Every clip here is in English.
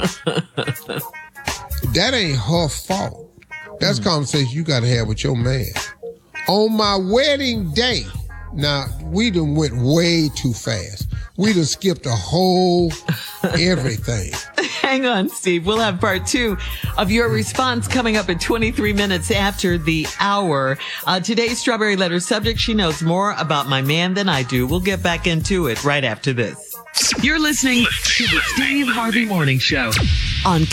That ain't her fault. That's a conversation you got to have with your man. On my wedding day, now, we done went way too fast. We done skipped a whole everything. Hang on, Steve. We'll have part 2 of your response coming up at 23 minutes after the hour. Today's Strawberry Letter subject, she knows more about my man than I do. We'll get back into it right after this. You're listening to the Steve Harvey Morning Show on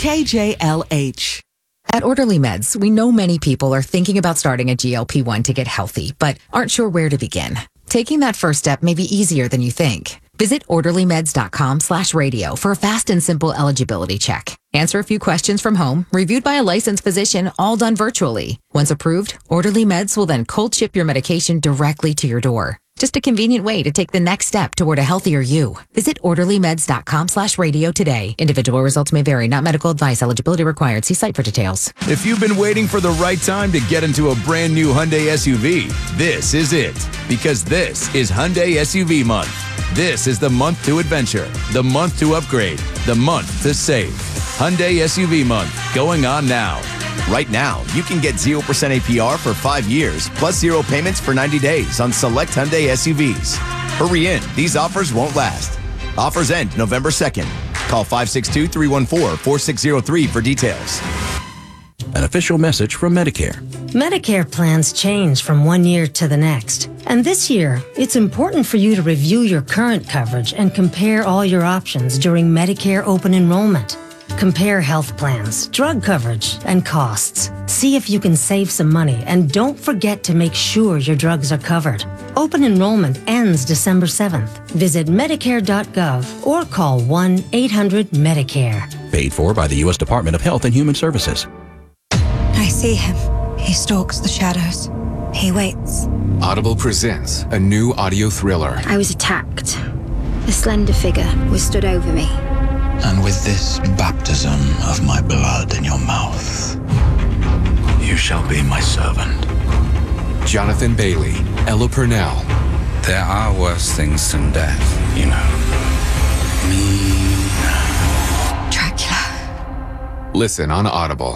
KJLH. At Orderly Meds, we know many people are thinking about starting a GLP-1 to get healthy, but aren't sure where to begin. Taking that first step may be easier than you think. Visit orderlymeds.com/radio for a fast and simple eligibility check. Answer a few questions from home, reviewed by a licensed physician, all done virtually. Once approved, Orderly Meds will then cold ship your medication directly to your door. Just a convenient way to take the next step toward a healthier you. Visit orderlymeds.com/radio today. Individual results may vary, not medical advice. Eligibility required. See site for details. If you've been waiting for the right time to get into a brand new Hyundai SUV, this is it. Because this is Hyundai SUV month. This is the month to adventure, the month to upgrade, the month to save. Hyundai SUV month, going on now. Right now, you can get 0% APR for 5 years, plus 0 payments for 90 days on select Hyundai SUVs. Hurry in, these offers won't last. Offers end November 2nd. Call 562-314-4603 for details. An official message from Medicare. Medicare plans change from one year to the next. And this year, it's important for you to review your current coverage and compare all your options during Medicare open enrollment. Compare health plans, drug coverage, and costs. See if you can save some money, and don't forget to make sure your drugs are covered. Open enrollment ends December 7th. Visit Medicare.gov or call 1-800-MEDICARE. Paid for by the U.S. Department of Health and Human Services. I see him. He stalks the shadows. He waits. Audible presents a new audio thriller. I was attacked. A slender figure was stood over me. And with this baptism of my blood in your mouth, you shall be my servant. Jonathan Bailey, Ella Purnell. There are worse things than death, you know. Me. Dracula. Listen on Audible.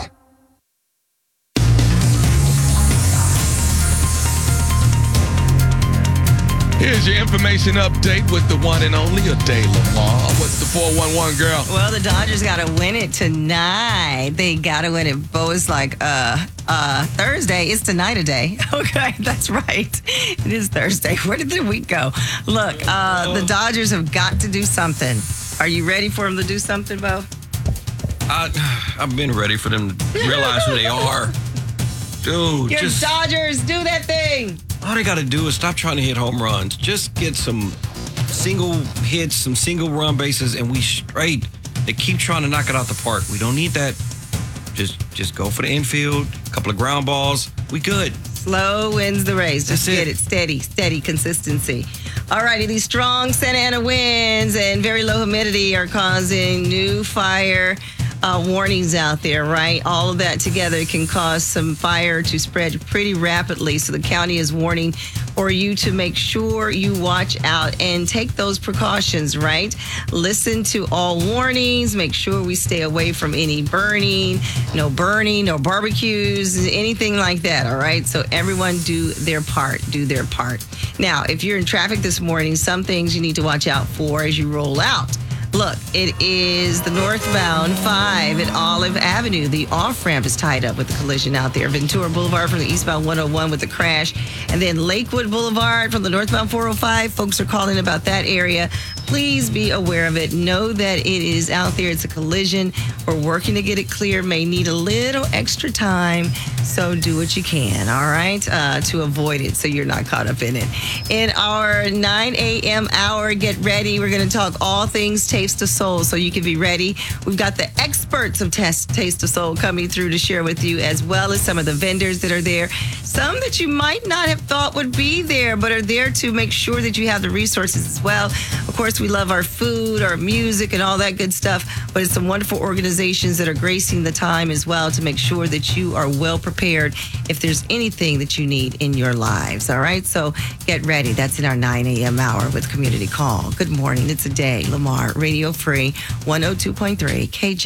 Here's your information update with the one and only Ade Lamar. What's the 411, girl? Well, the Dodgers got to win it tonight. They got to win it. Bo is like, Thursday. It's tonight a day. Okay, that's right. It is Thursday. Where did the week go? Look, the Dodgers have got to do something. Are you ready for them to do something, Bo? I've been ready for them to realize who they are. Dude, Your Dodgers, do that thing. All they got to do is stop trying to hit home runs. Just get some single hits, some single run bases, and we straight. They keep trying to knock it out the park. We don't need that. Just go for the infield, a couple of ground balls. We good. Slow wins the race. Just get it. Steady consistency. All righty, these strong Santa Ana winds and very low humidity are causing new fire warnings out there, right? All of that together can cause some fire to spread pretty rapidly. So the county is warning for you to make sure you watch out and take those precautions, right? Listen to all warnings. Make sure we stay away from any burning, no barbecues, anything like that, all right? So everyone do their part. Now, if you're in traffic this morning, some things you need to watch out for as you roll out. Look, it is the northbound 5 at Olive Avenue. The off-ramp is tied up with the collision out there. Ventura Boulevard from the eastbound 101 with the crash. And then Lakewood Boulevard from the northbound 405. Folks are calling about that area. Please be aware of it. Know that it is out there. It's a collision. We're working to get it clear. May need a little extra time. So do what you can, all right, to avoid it so you're not caught up in it. In our 9 a.m. hour, get ready. We're going to talk all things Taste of Soul, so you can be ready. We've got the experts of Taste of Soul coming through to share with you, as well as some of the vendors that are there. Some that you might not have thought would be there, but are there to make sure that you have the resources as well. Of course, we love our food, our music, and all that good stuff, but it's some wonderful organizations that are gracing the time as well to make sure that you are well prepared if there's anything that you need in your lives, all right? So get ready. That's in our 9 a.m. hour with Community Call. Good morning. It's Ade Lamar, Radio Free, 102.3 KJ.